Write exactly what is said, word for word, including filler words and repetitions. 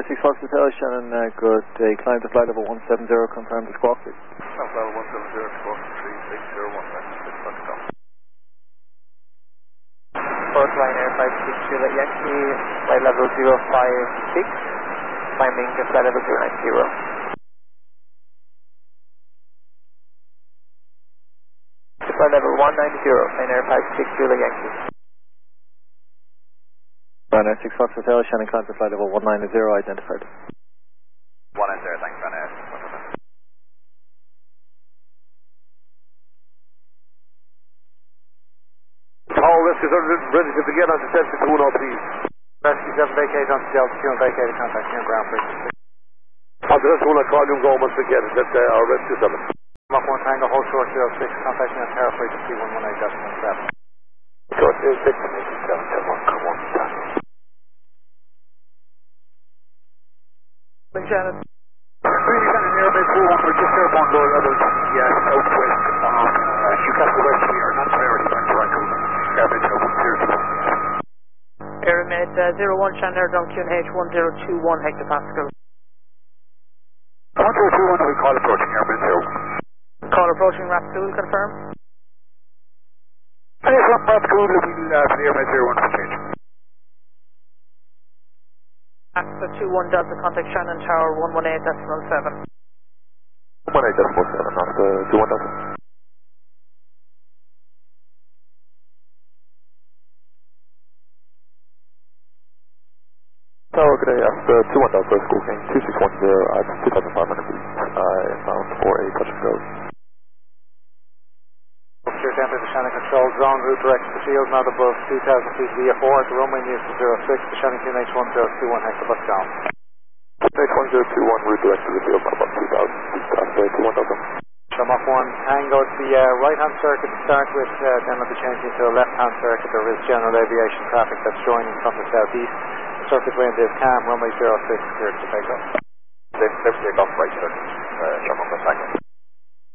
six Fox Hotel, Shannon, uh, good day. Climb to flight level one seven zero, confirm the squawk, please. Climb level one seven zero, squawk three six zero one, six Fox Hotel. Both Ryanair five six Juliet Yankee, flight level zero five six, climbing to flight level zero nine zero. To flight level one nine zero, Ryanair five six Juliet Yankee. Ryanair six Fox Hotel, Shannon, climb to flight level one nine zero, identified. one nine zero, thanks Ryanair. All rescue services ready to begin on descent to two one zero, please. Rescue seven vacate on Delta two and vacated, contact you on ground frequency. On descent to two one zero, call you go once again, that's uh, our rescue seven. Mach one Tango, hold short zero six, contact me on tower frequency one one eight point seven. Short zero six, seven seven one, come on, Tango. Shannon. Really kind of near Bay four one, we're just airborne low level, yeah, southwest of uh, Newcastle West. We are not priority back to Raccoon. Airbase one zero two one. Airmed uh, zero one Shannon, down Q N H one zero two one hectopascal. one zero two one, we call approaching Airbase zero. Call approaching Rathcool, confirm. Hey, from Rathcool, we'll uh, for the Airbase zero one for change. Axta two one Delta, contact Shannon Tower one one eight decimal seven. one one eight decimal seven, not the two one Delta. Tower, good day, after two one Delta, school king two six one zero at two thousand five hundred feet, uh, inbound for a touch and go. Officer enter the Shannon control zone, route direct to the field, not above two thousand feet via four, at the runway news to zero six, the Shannon Q N H one zero two one hectobus down. Q N H one zero two one, route direct to the field, not about two thousand feet, after two one Delta. So Mach one Tango to the uh, right-hand circuit to start with, uh, then we'll be changing to a left-hand circuit. There is general aviation traffic that's joining from the southeast. The circuit wind is calm, runway zero six, cleared to take off. They've take off right circuit, uh, Sherman Tango.